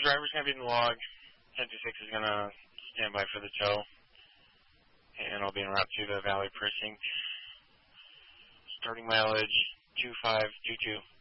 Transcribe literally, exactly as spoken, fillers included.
driver's going to be in the log. ten two six is going to stand by for the tow. And I'll be en route to the Valley Precinct. Starting mileage two five two two.